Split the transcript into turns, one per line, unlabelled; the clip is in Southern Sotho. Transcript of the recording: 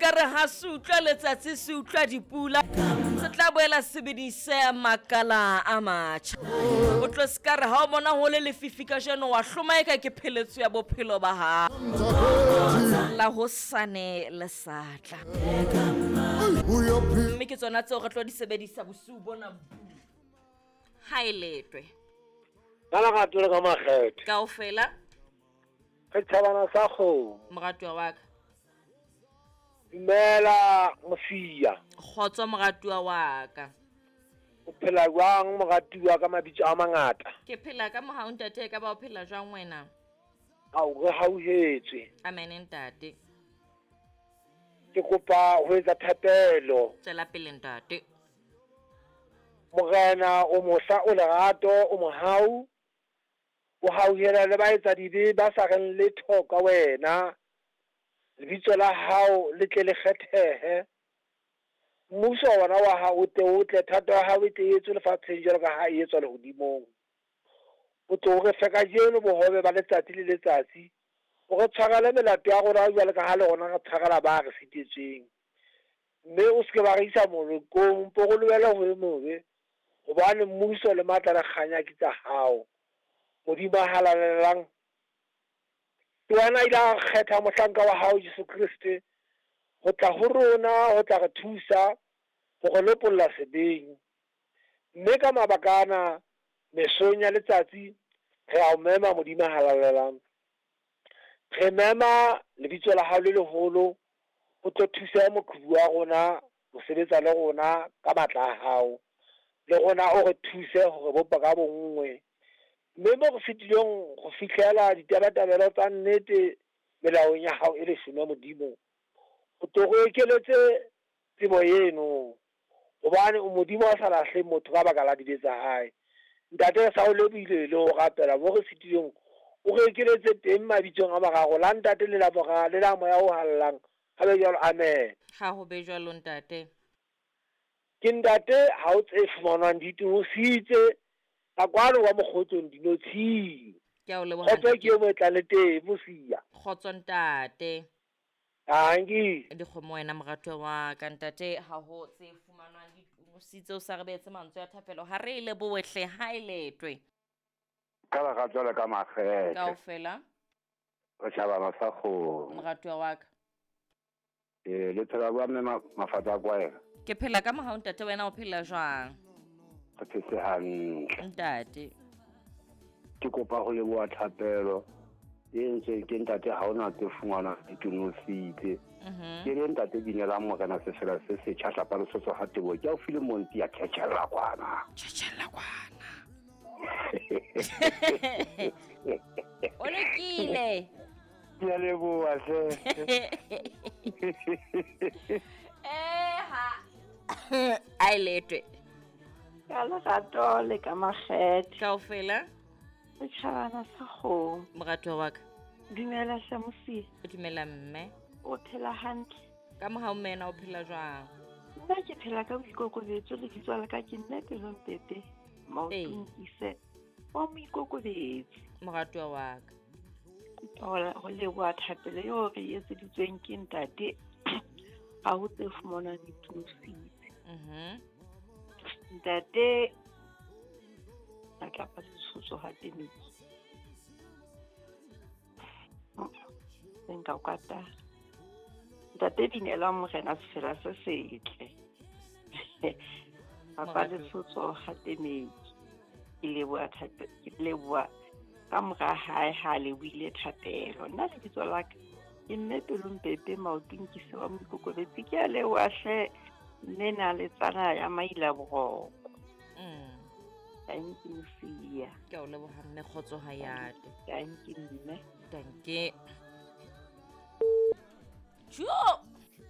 ekare ha se utlwa letsatsi se utlwa dipula se tla boela sebedise makala a matjha o tlo skare ha o bona ho le lefifi ka jeno wa hloma eka ke pheletso ya bophelo ba hao la hosane le satla mme ke tsona tseo re tlo di sebedisa bosiu bona ha eletwe
Kala gato le ka makgetho.
kaofela
Ke tshabana sa kgo.
moratuwa wa ka
Dumela Mofia.
kgotso moratuwa wa ka
O phela jwang moratuwa ka mabitso a mangata?
ke phela ka mohau ntate ka ba o phela jwang wena
Ao re hauhetswe.
amen ntate
Ke kopa ho etsa thapelo.
tsela pele ntate
Morena o mosa o lerato o mohau. O hauhela le ba etsa dibe ba sa reng letho ka wena. Lebitso la hao le tle le kgethehe. Mmuso ona wa hao o tle thato ya hao e tle etswe lefatsheng jwalo ka ha e etswa lehodimong. O tlo re feka jeno bohobe ba letsatsi le letsatsi. O re tshwarele melato ya rona jwalo ka ha le rona re tshwarela ba re fetetsweng. Mme o se ke ba re isa molokong mpo go lebele ho mobe. Hobane mmuso le matla le kganya ke tsa hao. Modimo halalelang ke wena ila kgetha mohlanka wa hao Jesu Kriste ho tla ho rona ho tla re thusa ho re lopolla sebeng mme ka mabakana mesonya letsatsi re a o mema modimo halalelang re mema lebitso la hao le leholo ho tlo thusa moqhubu wa rona ho sebetsa le rona ka matla a hao le rona o re thuse hore bopa ka bongwe mme mo go fetileng go fihlela ditabatabelo tsa nnete melaong ya hao e le shome modimo o tlo go ekeletse tsebo eno hobane o modimo a sa lahle motho ka baka la dibe tsa hae ntate sa o lebile le ho rapela mo go fetileng o re ekeletse teng mabitsong a mararo la ntate le la boraro le la moya o hallang ha be jalo amen
ha ho be jwalo ntate
ke ntate ha o tse fumanwang ditositse Akwalo wa mokgotsong dinotshi.
ke a o leboha
Khotso ke mo tlalete Mofia.
kgotso ntate
Hangi.
dikgomo wena moratuwa wa ka ntate ha ho tse fumanwang ditositse o sa re betse mantswe ya thapelo ha re ile bohle ha eletwe
Kala ga tswela ka makgethe
kaofela
re tšhaba masakgo
moratuwa wa ka
le phela bua mme mafatsa a kwaela
ke phela ka mohau ntate wena o phela jwang
re phetse hantle
ntate
ke kopa go leboa thapelo e ntse ke ntate ha ona tse fungwana ditonositse ke le ntate binela morena se fela se se tšhatla pa lesotso ga tebo ke a o file monti ya tšhetšhella kwana
o lekile
ke a leboa se
ha a eletwe
Ka lerato le ka makgethe
kaofela
le tšhabana sa kgomo
moratuwa wa ka
dumela hle Mofia
o dumela mme
o phela hantle
ka mohau mmena o phela jwang
nna ke phela ka boikokobetso le bitso la ka ke nne pelong pepe maotong ise wa moikokobetsi
moratuwa wa ka
go leboa thapelo eo re etseditsweng ke ntate ga go tse fumana ditositse ntate a tlapa setshotso ga tenetso nka o katala ntate binela morena sefela se setle papa lesotso ga tenetso ke leboa ka mora hae ha le buile thapelo nna le bitso la ka ke mme pelong pepe maotong ke se wa moikokobetsi ke a leboa hle mme na le tsana ya maila boroko thank you Mofia
ke a o leboga mme kgotso ha yate
thank you mme
danke jo